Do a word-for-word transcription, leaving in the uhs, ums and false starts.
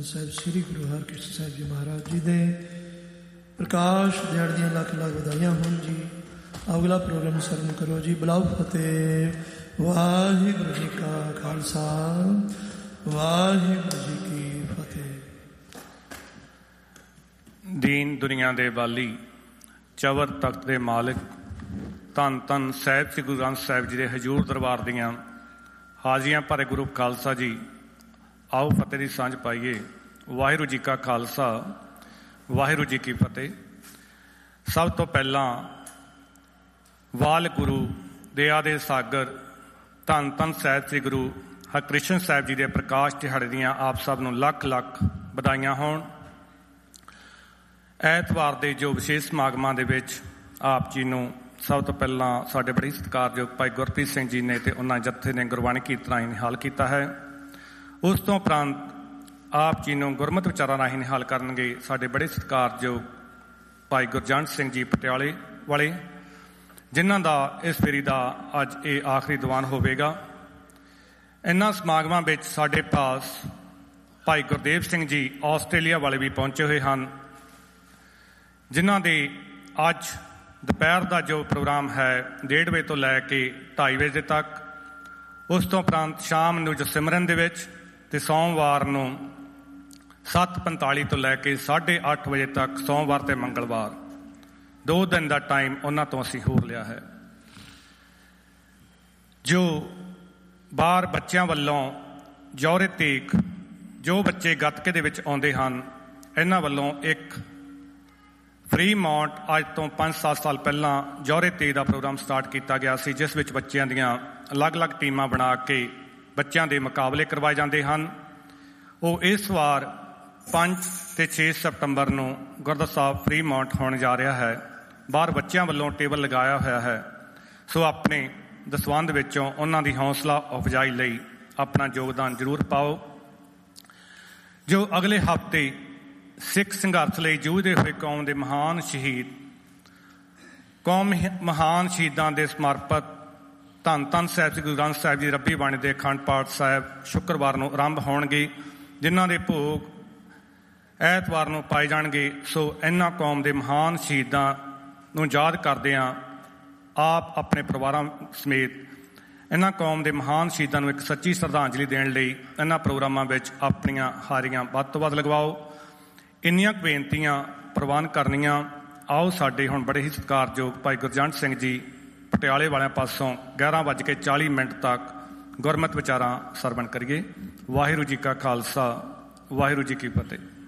ਸਾਹਿਬ ਸ੍ਰੀ ਗੁਰੂ ਹਰਕ੍ਰਿਸ਼ਨ ਸਾਹਿਬ ਜੀ ਮਹਾਰਾਜ ਜੀ ਦੇ ਪ੍ਰਕਾਸ਼ ਦਿਹਾੜੇ ਦੀਆਂ ਲੱਖ ਲੱਖ ਵਧਾਈਆਂ ਹੋਣ ਜੀ। ਅਗਲਾ ਪ੍ਰੋਗਰਾਮ ਸਰਵਣ ਕਰੋ ਜੀ। ਬੁਲਾਓ ਫਤਿਹ। ਵਾਹਿਗੁਰੂ ਜੀ ਕਾ ਖਾਲਸਾ, ਵਾਹਿਗੁਰੂ ਜੀ ਕੀ ਫਤਿਹ। ਦੀਨ ਦੁਨੀਆ ਦੇ ਵਾਲੀ, ਚਵਰ ਤਖਤ ਦੇ ਮਾਲਿਕ, ਧੰਨ ਧੰਨ ਸਾਹਿਬ ਸ੍ਰੀ ਗੁਰੂ ਗ੍ਰੰਥ ਸਾਹਿਬ ਜੀ ਦੇ ਹਜ਼ੂਰ ਦਰਬਾਰ ਦੀਆਂ ਹਾਜ਼ਰੀਆਂ ਭਰੇ ਗੁਰੂ ਖਾਲਸਾ ਜੀ, ਆਓ ਫਤਿਹ ਦੀ ਸਾਂਝ ਪਾਈਏ। ਵਾਹਿਗੁਰੂ ਜੀ ਕਾ ਖਾਲਸਾ, ਵਾਹਿਗੁਰੂ ਜੀ ਕੀ ਫਤਿਹ। ਸਭ ਤੋਂ ਪਹਿਲਾਂ ਵਾਲ ਗੁਰੂ ਦਇਆ ਦੇ ਸਾਗਰ ਧੰਨ ਧੰਨ ਸਾਹਿਬ ਸ੍ਰੀ ਗੁਰੂ ਹਰਕ੍ਰਿਸ਼ਨ ਸਾਹਿਬ ਜੀ ਦੇ ਪ੍ਰਕਾਸ਼ ਦਿਹਾੜੇ ਦੀਆਂ ਆਪ ਸਭ ਨੂੰ ਲੱਖ ਲੱਖ ਵਧਾਈਆਂ ਹੋਣ। ਐਤਵਾਰ ਦੇ ਜੋ ਵਿਸ਼ੇਸ਼ ਸਮਾਗਮਾਂ ਦੇ ਵਿੱਚ ਆਪ ਜੀ ਨੂੰ ਸਭ ਤੋਂ ਪਹਿਲਾਂ ਸਾਡੇ ਬੜੇ ਸਤਿਕਾਰਯੋਗ ਭਾਈ ਗੁਰਪ੍ਰੀਤ ਸਿੰਘ ਜੀ ਨੇ ਅਤੇ ਉਹਨਾਂ ਜੱਥੇ ਨੇ ਗੁਰਬਾਣੀ ਕੀਰਤਨ ਰਾਹੀਂ ਨਿਹਾਲ ਕੀਤਾ ਹੈ। ਉਸ ਤੋਂ ਉਪਰੰਤ ਆਪ ਜੀ ਨੂੰ ਗੁਰਮਤਿ ਵਿਚਾਰਾਂ ਰਾਹੀਂ ਨਿਹਾਲ ਕਰਨਗੇ ਸਾਡੇ ਬੜੇ ਸਤਿਕਾਰਯੋਗ ਭਾਈ ਗੁਰਜੰਟ ਸਿੰਘ ਜੀ ਪਟਿਆਲੇ ਵਾਲੇ, ਜਿਨ੍ਹਾਂ ਦਾ ਇਸ ਫੇਰੀ ਦਾ ਅੱਜ ਇਹ ਆਖਰੀ ਦੀਵਾਨ ਹੋਵੇਗਾ। ਇਹਨਾਂ ਸਮਾਗਮਾਂ ਵਿੱਚ ਸਾਡੇ ਪਾਸ ਭਾਈ ਗੁਰਦੇਵ ਸਿੰਘ ਜੀ ਆਸਟ੍ਰੇਲੀਆ ਵਾਲੇ ਵੀ ਪਹੁੰਚੇ ਹੋਏ ਹਨ, ਜਿਨ੍ਹਾਂ ਦੇ ਅੱਜ ਦੁਪਹਿਰ ਦਾ ਜੋ ਪ੍ਰੋਗਰਾਮ ਹੈ ਡੇਢ ਵਜੇ ਤੋਂ ਲੈ ਕੇ ਢਾਈ ਵਜੇ ਤੱਕ, ਉਸ ਤੋਂ ਉਪਰੰਤ ਸ਼ਾਮ ਨੂੰ ਜੋ ਸਿਮਰਨ ਦੇ ਵਿੱਚ ਅਤੇ ਸੋਮਵਾਰ ਨੂੰ ਸੱਤ ਪੰਤਾਲੀ ਤੋਂ ਲੈ ਕੇ ਸਾਢੇ ਅੱਠ ਵਜੇ ਤੱਕ, ਸੋਮਵਾਰ ਅਤੇ ਮੰਗਲਵਾਰ ਦੋ ਦਿਨ ਦਾ ਟਾਈਮ ਉਹਨਾਂ ਤੋਂ ਅਸੀਂ ਹੋਰ ਲਿਆ ਹੈ। ਜੋ ਬਾਹਰ ਬੱਚਿਆਂ ਵੱਲੋਂ ਜੌਹਰੇ ਤੇਗ, ਜੋ ਬੱਚੇ ਗੱਤਕੇ ਦੇ ਵਿੱਚ ਆਉਂਦੇ ਹਨ, ਇਹਨਾਂ ਵੱਲੋਂ ਇੱਕ ਫਰੀ ਮਾਉਂਟ ਅੱਜ ਤੋਂ ਪੰਜ ਸੱਤ ਸਾਲ ਪਹਿਲਾਂ ਜੌਹਰੇ ਤੇਗ ਦਾ ਪ੍ਰੋਗਰਾਮ ਸਟਾਰਟ ਕੀਤਾ ਗਿਆ ਸੀ, ਜਿਸ ਵਿੱਚ ਬੱਚਿਆਂ ਦੀਆਂ ਅਲੱਗ ਅਲੱਗ ਟੀਮਾਂ ਬਣਾ ਕੇ ਬੱਚਿਆਂ ਦੇ ਮੁਕਾਬਲੇ ਕਰਵਾਏ ਜਾਂਦੇ ਹਨ। ਉਹ ਇਸ ਵਾਰ ਪੰਜ ਅਤੇ ਛੇ ਸਤੰਬਰ ਨੂੰ ਗੁਰਦੁਆਰਾ ਸਾਹਿਬ ਫਰੀ ਮਾਉਂਟ ਹੋਣ ਜਾ ਰਿਹਾ ਹੈ। ਬਾਹਰ ਬੱਚਿਆਂ ਵੱਲੋਂ ਟੇਬਲ ਲਗਾਇਆ ਹੋਇਆ ਹੈ, ਸੋ ਆਪਣੇ ਦਸਵੰਧ ਵਿੱਚੋਂ ਉਹਨਾਂ ਦੀ ਹੌਸਲਾ ਅਫਜ਼ਾਈ ਲਈ ਆਪਣਾ ਯੋਗਦਾਨ ਜ਼ਰੂਰ ਪਾਓ। ਜੋ ਅਗਲੇ ਹਫ਼ਤੇ ਸਿੱਖ ਸੰਘਰਸ਼ ਲਈ ਜੂਝਦੇ ਹੋਏ ਕੌਮ ਦੇ ਮਹਾਨ ਸ਼ਹੀਦ, ਕੌਮ ਮਹਾਨ ਸ਼ਹੀਦਾਂ ਦੇ ਸਮਰਪਿਤ ਧੰਨ ਧੰਨ ਸਾਹਿਬ ਸ੍ਰੀ ਗੁਰੂ ਗ੍ਰੰਥ ਸਾਹਿਬ ਜੀ ਰੱਬੀ ਬਾਣੀ ਦੇ ਅਖੰਡ ਪਾਠ ਸਾਹਿਬ ਸ਼ੁੱਕਰਵਾਰ ਨੂੰ ਆਰੰਭ ਹੋਣਗੇ, ਜਿਨ੍ਹਾਂ ਦੇ ਭੋਗ ਐਤਵਾਰ ਨੂੰ ਪਾਏ ਜਾਣਗੇ। ਸੋ ਇਹਨਾਂ ਕੌਮ ਦੇ ਮਹਾਨ ਸ਼ਹੀਦਾਂ ਨੂੰ ਯਾਦ ਕਰਦਿਆਂ ਆਪ ਆਪਣੇ ਪਰਿਵਾਰਾਂ ਸਮੇਤ ਇਹਨਾਂ ਕੌਮ ਦੇ ਮਹਾਨ ਸ਼ਹੀਦਾਂ ਨੂੰ ਇੱਕ ਸੱਚੀ ਸ਼ਰਧਾਂਜਲੀ ਦੇਣ ਲਈ ਇਹਨਾਂ ਪ੍ਰੋਗਰਾਮਾਂ ਵਿੱਚ ਆਪਣੀਆਂ ਹਾਜ਼ਰੀਆਂ ਵੱਧ ਤੋਂ ਵੱਧ ਲਗਵਾਓ। ਇੰਨੀਆਂ ਕੁ ਬੇਨਤੀਆਂ ਪ੍ਰਵਾਨ ਕਰਨੀਆਂ। ਆਓ ਸਾਡੇ ਹੁਣ ਬੜੇ ਹੀ ਸਤਿਕਾਰਯੋਗ ਭਾਈ ਗੁਰਜੰਟ ਸਿੰਘ ਜੀ ਪਟਿਆਲੇ ਵਾਲਿਆਂ ਪਾਸੋਂ ਗਿਆਰਾਂ ਵੱਜ ਕੇ ਚਾਲੀ ਮਿੰਟ ਤੱਕ ਗੁਰਮਤਿ ਵਿਚਾਰਾਂ ਸਰਵਣ ਕਰੀਏ। ਵਾਹਿਗੁਰੂ ਜੀ ਕਾ ਖਾਲਸਾ, ਵਾਹਿਗੁਰੂ ਜੀ ਕੀ ਫਤਿਹ।